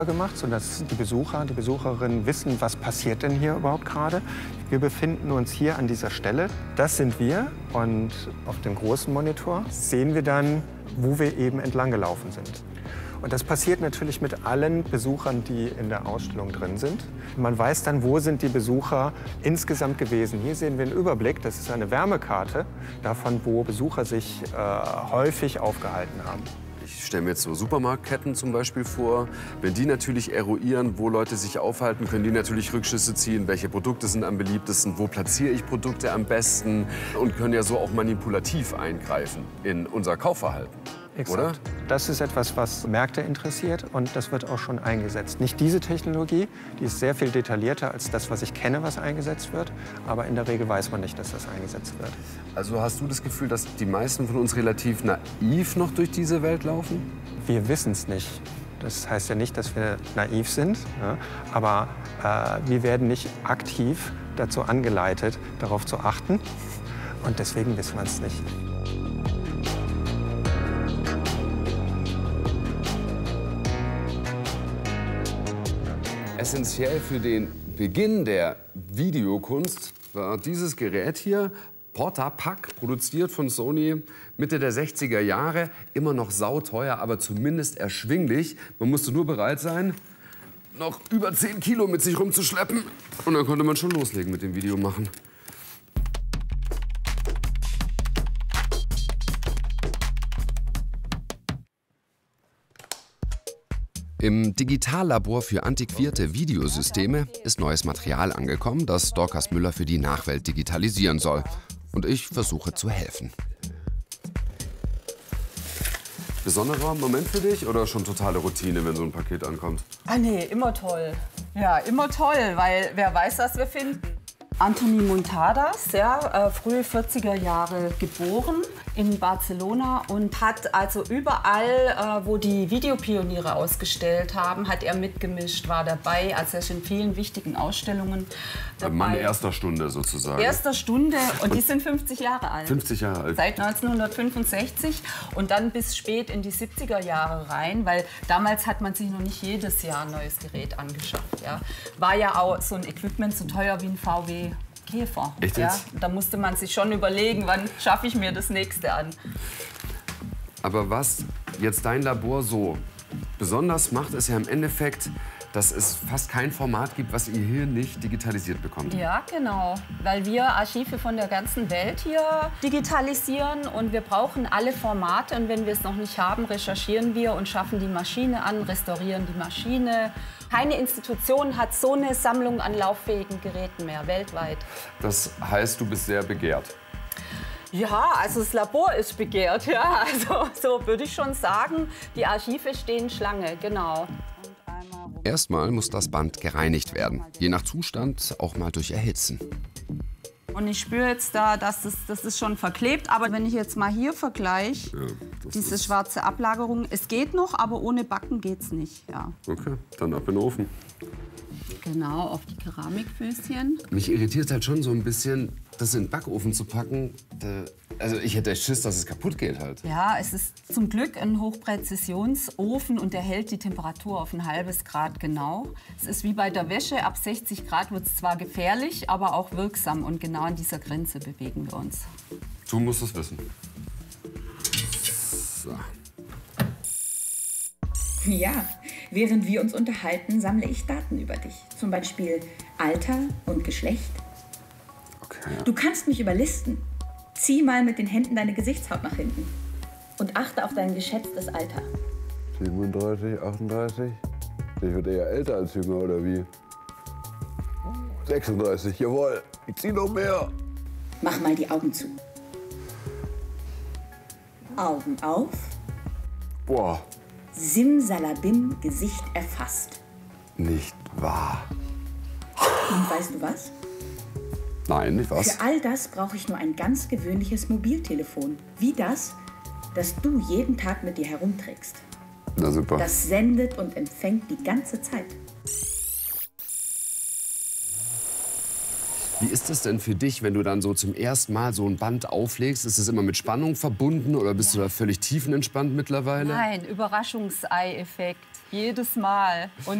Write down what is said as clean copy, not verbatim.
gemacht, sodass die Besucher, die Besucherinnen wissen, was passiert denn hier überhaupt gerade. Wir befinden uns hier an dieser Stelle. Das sind wir und auf dem großen Monitor sehen wir dann, wo wir eben entlang gelaufen sind. Und das passiert natürlich mit allen Besuchern, die in der Ausstellung drin sind. Man weiß dann, wo sind die Besucher insgesamt gewesen. Hier sehen wir einen Überblick, das ist eine Wärmekarte davon, wo Besucher sich häufig aufgehalten haben. Ich stelle mir jetzt so Supermarktketten zum Beispiel vor. Wenn die natürlich eruieren, wo Leute sich aufhalten, können die natürlich Rückschlüsse ziehen, welche Produkte sind am beliebtesten, wo platziere ich Produkte am besten und können ja so auch manipulativ eingreifen in unser Kaufverhalten. Exakt. Oder? Das ist etwas, was Märkte interessiert und das wird auch schon eingesetzt. Nicht diese Technologie, die ist sehr viel detaillierter als das, was ich kenne, was eingesetzt wird. Aber in der Regel weiß man nicht, dass das eingesetzt wird. Also hast du das Gefühl, dass die meisten von uns relativ naiv noch durch diese Welt laufen? Wir wissen es nicht. Das heißt ja nicht, dass wir naiv sind, ja? Aber wir werden nicht aktiv dazu angeleitet, darauf zu achten. Und deswegen wissen wir es nicht. Essentiell für den Beginn der Videokunst war dieses Gerät hier, Portapak, produziert von Sony Mitte der 60er Jahre. Immer noch sauteuer, aber zumindest erschwinglich. Man musste nur bereit sein, noch über 10 Kilo mit sich rumzuschleppen. Und dann konnte man schon loslegen mit dem Video machen. Im Digitallabor für antiquierte Videosysteme ist neues Material angekommen, das Dorcas Müller für die Nachwelt digitalisieren soll. Und ich versuche zu helfen. Besonderer Moment für dich oder schon totale Routine, wenn so ein Paket ankommt? Ah nee, immer toll. Ja, immer toll, weil wer weiß, was wir finden. Antoni Muntadas, ja, frühe 40er Jahre geboren in Barcelona und hat also überall, wo die Videopioniere ausgestellt haben, hat er mitgemischt, war dabei, also er ist in vielen wichtigen Ausstellungen dabei. Mann erster Stunde sozusagen. Erster Stunde und die sind 50 Jahre alt. 50 Jahre alt. Seit 1965 und dann bis spät in die 70er Jahre rein, weil damals hat man sich noch nicht jedes Jahr ein neues Gerät angeschafft. Ja. War ja auch so ein Equipment so teuer wie ein VW Käfer. Echt jetzt? Ja. Da musste man sich schon überlegen, wann schaffe ich mir das nächste an. Aber was jetzt dein Labor so besonders macht, ist ja im Endeffekt, dass es fast kein Format gibt, was ihr hier nicht digitalisiert bekommt. Ja, genau. Weil wir Archive von der ganzen Welt hier digitalisieren und wir brauchen alle Formate. Und wenn wir es noch nicht haben, recherchieren wir und schaffen die Maschine an, restaurieren die Maschine. Keine Institution hat so eine Sammlung an lauffähigen Geräten mehr, weltweit. Das heißt, du bist sehr begehrt. Ja, also das Labor ist begehrt, ja. Also so würde ich schon sagen. Die Archive stehen Schlange, genau. Erstmal muss das Band gereinigt werden, je nach Zustand auch mal durch Erhitzen. Und ich spüre jetzt da, das ist schon verklebt. Aber wenn ich jetzt mal hier vergleiche, ja, diese schwarze Ablagerung, es geht noch, aber ohne Backen geht's nicht. Ja. Okay, dann ab in den Ofen. Genau, auf die Keramikfüßchen. Mich irritiert halt schon so ein bisschen, das in den Backofen zu packen. Also ich hätte Schiss, dass es kaputt geht halt. Ja, es ist zum Glück ein Hochpräzisionsofen und der hält die Temperatur auf ein halbes Grad genau. Es ist wie bei der Wäsche, ab 60 Grad wird es zwar gefährlich, aber auch wirksam und genau an dieser Grenze bewegen wir uns. Du musst es wissen. So. Ja, während wir uns unterhalten, sammle ich Daten über dich. Zum Beispiel Alter und Geschlecht. Okay. Du kannst mich überlisten. Zieh mal mit den Händen deine Gesichtshaut nach hinten. Und achte auf dein geschätztes Alter. 37, 38? Ich werde eher älter als jünger, oder wie? 36, jawohl. Ich zieh noch mehr. Mach mal die Augen zu. Augen auf. Boah. Simsalabim, Gesicht erfasst. Nicht wahr. Und weißt du was? Nein, nicht was. Für all das brauche ich nur ein ganz gewöhnliches Mobiltelefon. Wie das du jeden Tag mit dir herumträgst. Na super. Das sendet und empfängt die ganze Zeit. Wie ist es denn für dich, wenn du dann so zum ersten Mal so ein Band auflegst? Ist es immer mit Spannung verbunden oder bist du da völlig tiefenentspannt mittlerweile? Nein, Überraschungsei-Effekt. Jedes Mal. Und